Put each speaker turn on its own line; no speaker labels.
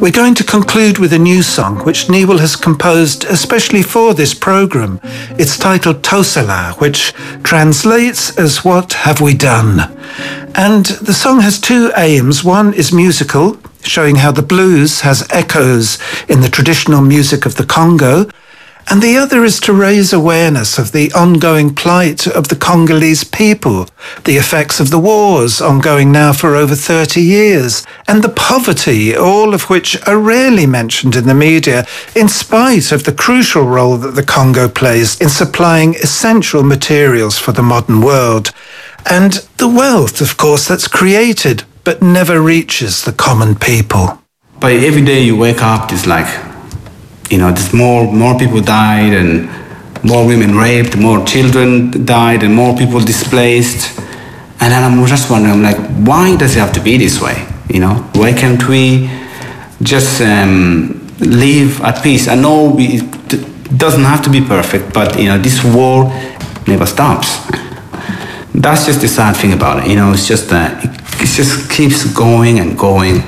We're going to conclude with a new song which Newell has composed especially for this programme. It's titled Tosala, which translates as What Have We Done? And the song has two aims. One is musical, showing how the blues has echoes in the traditional music of the Congo, and the other is to raise awareness of the ongoing plight of the Congolese people, the effects of the wars ongoing now for over 30 years, and the poverty, all of which are rarely mentioned in the media, in spite of the crucial role that the Congo plays in supplying essential materials for the modern world. And the wealth, of course, that's created, but never reaches the common people.
But every day you wake up, it's like, there's more people died, and more women raped, more children died, and more people displaced. And then I'm just wondering, I'm like, why does it have to be this way? Why can't we just live at peace? I know it doesn't have to be perfect, but this war never stops. That's just the sad thing about it. It's just that it just keeps going and going.